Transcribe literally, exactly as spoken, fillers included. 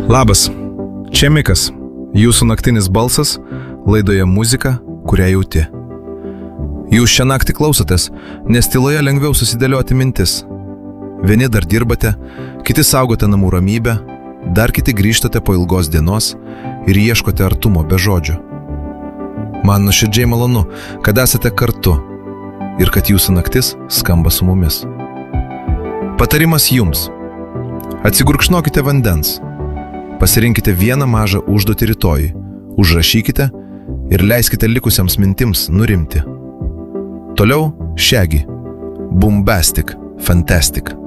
Labas, čia Mikas, jūsų naktinis balsas, laidoje muzika, kurią jauti. Jūs šią naktį klausotės, nes tyloje lengviau susidėlioti mintis. Vieni dar dirbate, kiti saugote namų ramybę, dar kiti grįžtate po ilgos dienos ir ieškote artumo be žodžių. Man nuoširdžiai malonu, kad esate kartu ir kad jūsų naktis skamba su mumis. Patarimas jums. Atsigurkšnokite vandens. Pasirinkite vieną mažą užduotį rytojui, užrašykite ir leiskite likusiams mintims nurimti. Toliau Shaggy. Bombastic, fantastic.